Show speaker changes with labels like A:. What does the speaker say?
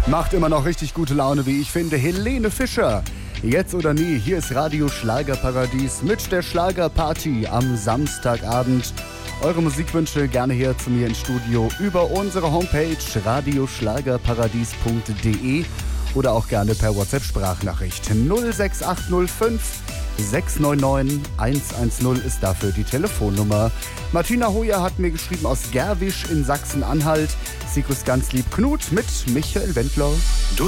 A: Macht immer noch richtig gute Laune, wie ich finde. Helene Fischer. Jetzt oder nie, hier ist Radio Schlagerparadies mit der Schlagerparty am Samstagabend. Eure Musikwünsche gerne hier zu mir ins Studio über unsere Homepage radioschlagerparadies.de oder auch gerne per WhatsApp-Sprachnachricht. 06805 699 110 ist dafür die Telefonnummer. Martina Hoyer hat mir geschrieben aus Gerwisch in Sachsen-Anhalt. Sie grüßt ganz lieb Knut mit Michael Wendler.